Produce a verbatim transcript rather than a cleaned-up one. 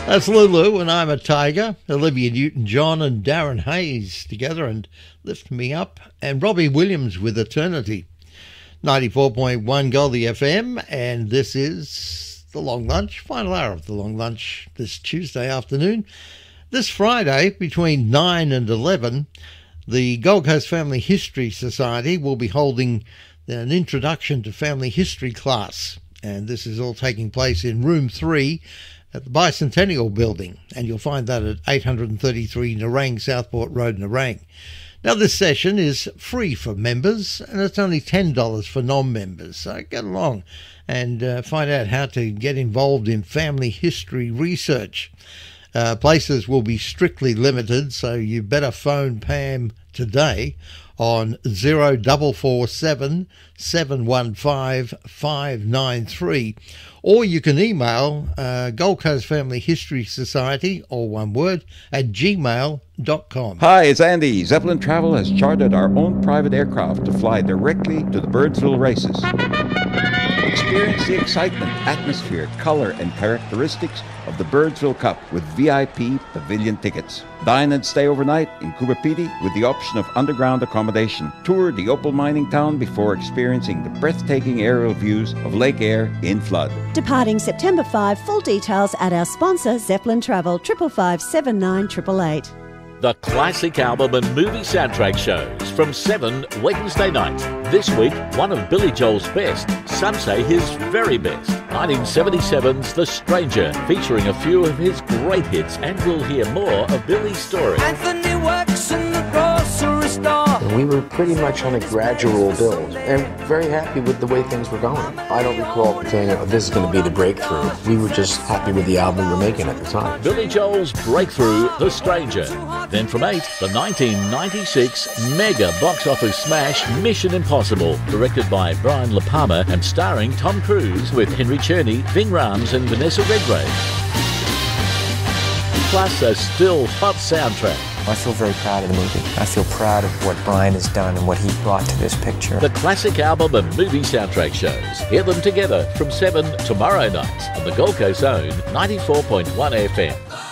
That's Lulu and I'm a Tiger. Olivia Newton-John and Darren Hayes together and Lift Me Up. And Robbie Williams with Eternity. ninety-four point one Goldie F M, and this is The Long Lunch, final hour of The Long Lunch this Tuesday afternoon. This Friday, between nine and eleven, the Gold Coast Family History Society will be holding an Introduction to Family History class. And this is all taking place in Room three at the Bicentennial Building, and you'll find that at eight thirty-three Nerang, Southport Road, Nerang. Now, this session is free for members, and it's only ten dollars for non-members, so get along and uh, find out how to get involved in family history research. Uh, places will be strictly limited, so you better phone Pam today on zero four four seven, seven one five, five nine three, or you can email uh, Gold Coast Family History Society, all one word, at gmail dot com. Hi, it's Andy. Zeppelin Travel has chartered our own private aircraft to fly directly to the Birdsville races. Experience the excitement, atmosphere, color, and characteristics of the Birdsville Cup with V I P pavilion tickets. Dine and stay overnight in Coober Pedy with the option of underground accommodation. Tour the opal mining town before experiencing the breathtaking aerial views of Lake Eyre in flood. Departing September fifth, full details at our sponsor Zeppelin Travel, five five five, seven nine eight eight eight. The classic album and movie soundtrack shows from seven Wednesday night. This week, one of Billy Joel's best, some say his very best. nineteen seventy-seven's The Stranger, featuring a few of his great hits, and we'll hear more of Billy's story. Anthony works in the grocery store. We were pretty much on a gradual build, and very happy with the way things were going. I don't recall saying, oh, this is going to be the breakthrough. We were just happy with the album we were making at the time. Billy Joel's breakthrough, The Stranger. Then from eight, the nineteen ninety-six mega box office smash Mission Impossible, directed by Brian La Palma and starring Tom Cruise with Henry Czerny, Ving Rhames and Vanessa Redgrave. Plus a still hot soundtrack. I feel very proud of the movie. I feel proud of what Brian has done and what he brought to this picture. The classic album and movie soundtrack shows. Hear them together from seven tomorrow night on the Gold Coast own ninety-four point one F M.